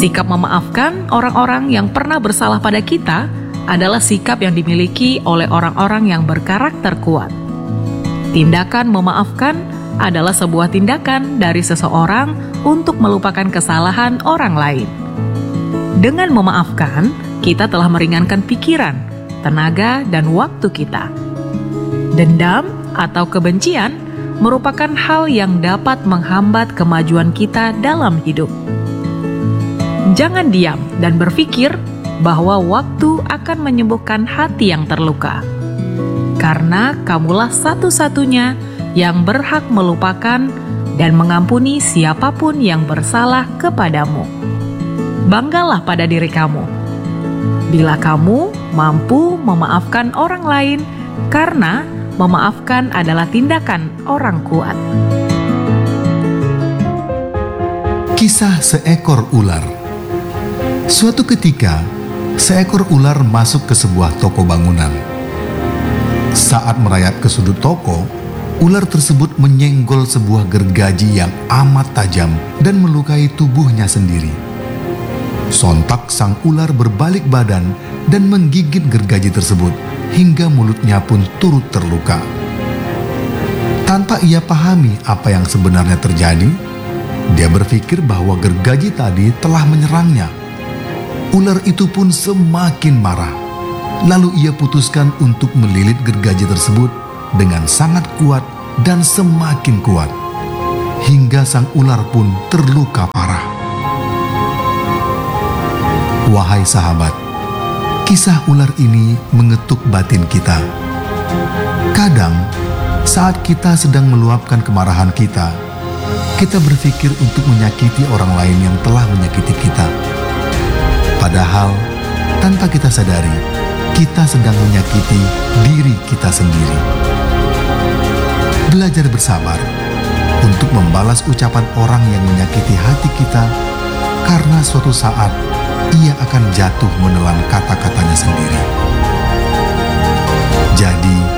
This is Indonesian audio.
Sikap memaafkan orang-orang yang pernah bersalah pada kita adalah sikap yang dimiliki oleh orang-orang yang berkarakter kuat. Tindakan memaafkan adalah sebuah tindakan dari seseorang untuk melupakan kesalahan orang lain. Dengan memaafkan, kita telah meringankan pikiran, tenaga, dan waktu kita. Dendam atau kebencian merupakan hal yang dapat menghambat kemajuan kita dalam hidup. Jangan diam dan berpikir bahwa waktu akan menyembuhkan hati yang terluka. Karena kamulah satu-satunya yang berhak melupakan dan mengampuni siapapun yang bersalah kepadamu. Banggalah pada diri kamu. Bila kamu mampu memaafkan orang lain, karena memaafkan adalah tindakan orang kuat. Kisah seekor ular. Suatu ketika, seekor ular masuk ke sebuah toko bangunan. Saat merayap ke sudut toko, ular tersebut menyenggol sebuah gergaji yang amat tajam dan melukai tubuhnya sendiri. Sontak sang ular berbalik badan dan menggigit gergaji tersebut hingga mulutnya pun turut terluka. Tanpa ia pahami apa yang sebenarnya terjadi, dia berpikir bahwa gergaji tadi telah menyerangnya. Ular itu pun semakin marah. Lalu ia putuskan untuk melilit gergaji tersebut dengan sangat kuat dan semakin kuat, hingga sang ular pun terluka parah. Wahai sahabat, kisah ular ini mengetuk batin kita. Kadang, saat kita sedang meluapkan kemarahan kita, kita berpikir untuk menyakiti orang lain yang telah menyakiti kita. Padahal, tanpa kita sadari, kita sedang menyakiti diri kita sendiri. Belajar bersabar untuk membalas ucapan orang yang menyakiti hati kita, karena suatu saat ia akan jatuh menelan kata-katanya sendiri. Jadi,